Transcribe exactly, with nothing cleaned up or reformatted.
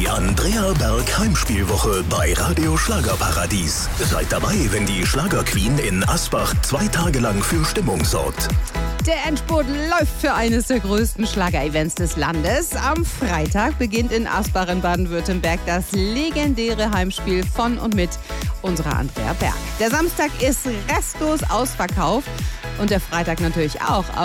Die Andrea Berg Heimspielwoche bei Radio Schlagerparadies. Seid dabei, wenn die Schlagerqueen in Asbach zwei Tage lang für Stimmung sorgt. Der Endspurt läuft für eines der größten Schlager-Events des Landes. Am Freitag beginnt in Asbach in Baden-Württemberg das legendäre Heimspiel von und mit unserer Andrea Berg. Der Samstag ist restlos ausverkauft und der Freitag natürlich auch.